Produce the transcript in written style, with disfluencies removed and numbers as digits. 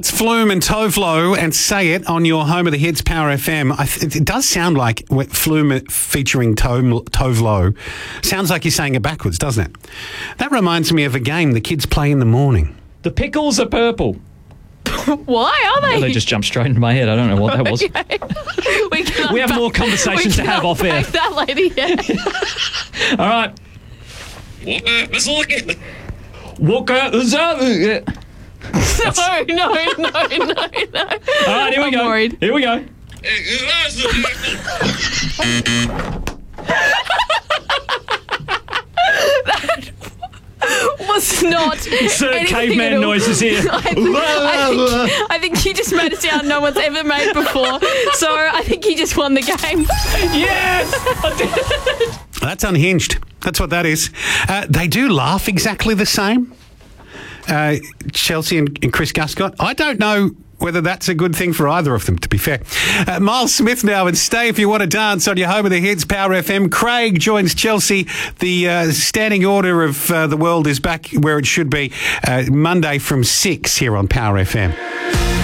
That's Flume and Tovlo and Say It on your home of the hits, Power FM. It does sound like Flume featuring Tovlo. Sounds like you're saying it backwards, doesn't it? That reminds me of a game the kids play in the morning. The pickles are purple. Why are they? They just jumped straight into my head. I don't know what that was. Okay. We have more conversations to have off air. That lady, yeah. All right. Walker. No. All right, here we go. Worried. Here we go. Was not Insert caveman noises here. I think he just made a sound no one's ever made before. So I think he just won the game. Yes, I did. That's Unhinged. That's what that is. They do laugh exactly the same. Chelsea and Chris Guscott. I don't know whether that's a good thing for either of them, to be fair. Miles Smith now, and stay if you want to dance on your home of the hits, Power FM. Craig joins Chelsea. The standing order of the world is back where it should be, Monday from 6 here on Power FM.